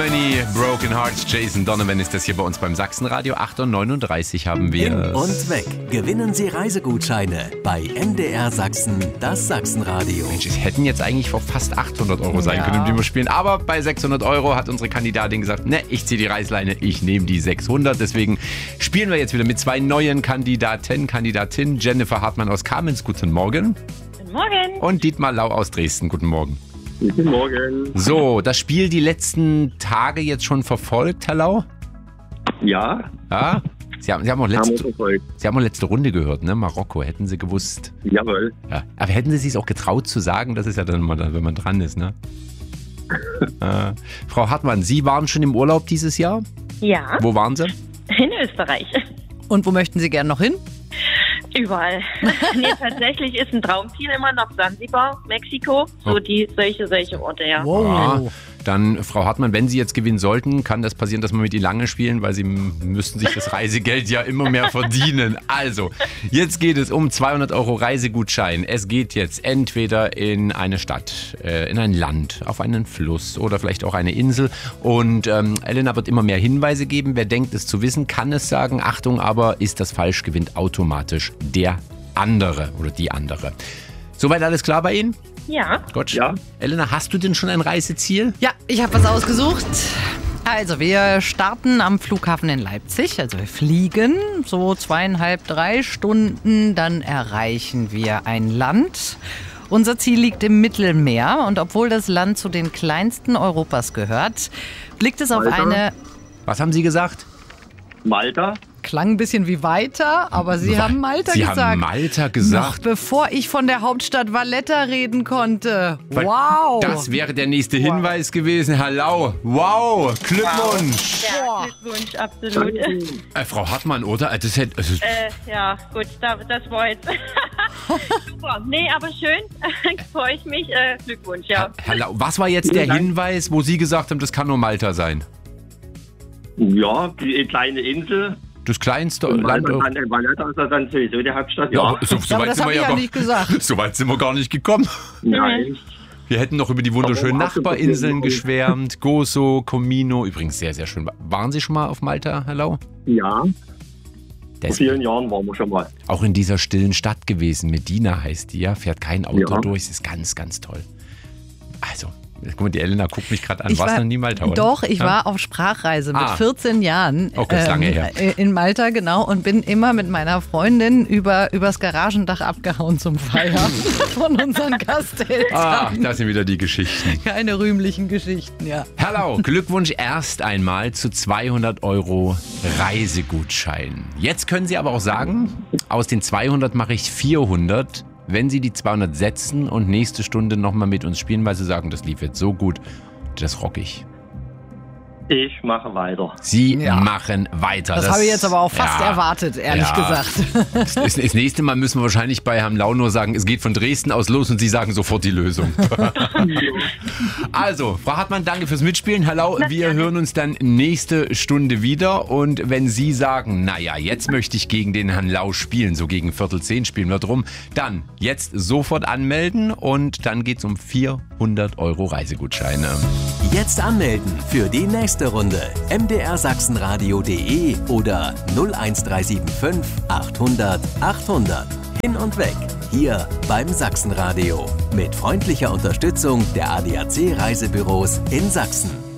Many Broken Hearts. Jason Donovan ist das hier bei uns beim Sachsenradio. 8:39 haben wir. Hin und weg. Gewinnen Sie Reisegutscheine bei MDR Sachsen, das Sachsenradio. Mensch, es hätten jetzt eigentlich vor fast 800 € sein können, die wir spielen. Aber bei 600 € hat unsere Kandidatin gesagt, ne, ich ziehe die Reißleine, ich nehme die 600. Deswegen spielen wir jetzt wieder mit zwei neuen Kandidatinnen. Jennifer Hartmann aus Kamenz, guten Morgen. Guten Morgen. Und Dietmar Lau aus Dresden, guten Morgen. Guten Morgen. So, das Spiel die letzten Tage jetzt schon verfolgt, Herr Lau? Ja. Ja? Sie haben auch Haben wir verfolgt. Sie haben auch letzte Runde gehört, ne? Marokko, hätten Sie gewusst. Jawohl. Ja. Aber hätten Sie sich auch getraut zu sagen? Das ist ja dann mal, wenn man dran ist, ne? Frau Hartmann, Sie waren schon im Urlaub dieses Jahr? Ja, Wo waren Sie? in Österreich. Und wo möchten Sie gern noch hin? Überall. Nee, tatsächlich ist ein Traumziel immer noch Sansibar, Mexiko. So solche Orte, ja. Ja, dann, Frau Hartmann, wenn Sie jetzt gewinnen sollten, kann das passieren, dass wir mit Ihnen lange spielen, weil Sie müssten sich das Reisegeld ja immer mehr verdienen. Also, jetzt geht es um 200 € Reisegutschein. Es geht jetzt entweder in eine Stadt, in ein Land, auf einen Fluss oder vielleicht auch eine Insel. Und Elena wird immer mehr Hinweise geben. Wer denkt, es zu wissen, kann es sagen. Achtung, aber ist das falsch, gewinnt automatisch der andere oder die andere. Soweit alles klar bei Ihnen? Ja. Gut. Ja. Elena, hast du denn schon ein Reiseziel? Ja, ich habe was ausgesucht. Also, wir starten am Flughafen in Leipzig. Also, wir fliegen so 2,5, 3 Stunden. Dann erreichen wir ein Land. Unser Ziel liegt im Mittelmeer. Und obwohl das Land zu den kleinsten Europas gehört, blickt es auf Malta. eine... Was haben Sie gesagt? Malta. Klang ein bisschen wie weiter, aber Sie haben Malta Sie gesagt. haben Malta Noch gesagt. bevor ich von der Hauptstadt Valletta reden konnte. Wow! Das wäre der nächste Hinweis gewesen, Herr Lau. Wow, Glückwunsch. Ja, Glückwunsch, absolut. Frau Hartmann, oder? Das hätte, Ja, gut, das war jetzt super. Nee, aber schön. Freue ich mich. Glückwunsch, ja. Herr Lau, was war jetzt der Hinweis, wo Sie gesagt haben, das kann nur Malta sein? Ja, die kleine Insel. Das kleinste Land. Valletta ist dann sowieso die Hauptstadt. Ja. aber so aber weit das sind habe wir ich ja gar nicht gesagt. So weit sind wir gar nicht gekommen. Nein. Wir hätten noch über die wunderschönen Aber auch Nachbarinseln so- geschwärmt. Gozo, Comino, übrigens sehr, sehr schön. Waren Sie schon mal auf Malta, Herr Lau? Ja. Vor Das vielen Jahren waren wir schon mal. auch in dieser stillen Stadt gewesen. Medina heißt die ja, fährt kein Auto Ja. durch. Das ist ganz, ganz toll. Also, guck mal, die Elena guckt mich gerade an. Ich Warst war- du noch nie Malta, oder? Doch, ich Ja? war auf Sprachreise mit Ah. 14 Jahren Okay, ist lange her. in Malta, genau, und bin immer mit meiner Freundin übers Garagendach abgehauen zum Feiern von unseren Gasteltern. Ah, das sind wieder die Geschichten. Keine rühmlichen Geschichten, ja. Herr Lau, Glückwunsch erst einmal zu 200 € Reisegutschein. Jetzt können Sie aber auch sagen, aus den 200 mache ich 400, wenn Sie die 200 setzen und nächste Stunde nochmal mit uns spielen, weil Sie sagen, das lief jetzt so gut, das rock ich. Ich mache weiter. Sie Ja. machen weiter. Das habe ich jetzt aber auch fast Ja. erwartet, ehrlich Ja. gesagt. Das nächste Mal müssen wir wahrscheinlich bei Herrn Lau nur sagen, es geht von Dresden aus los und Sie sagen sofort die Lösung. Also, Frau Hartmann, danke fürs Mitspielen. Herr Lau, wir hören uns dann nächste Stunde wieder. Und wenn Sie sagen, naja, jetzt möchte ich gegen den Herrn Lau spielen, so gegen 9:45 spielen wir drum, dann jetzt sofort anmelden und dann geht's um 400 € Reisegutscheine. Jetzt anmelden für die nächste Runde. mdrsachsenradio.de oder 01375 800 800. Hin und weg. Hier beim Sachsenradio. Mit freundlicher Unterstützung der ADAC Reisebüros in Sachsen.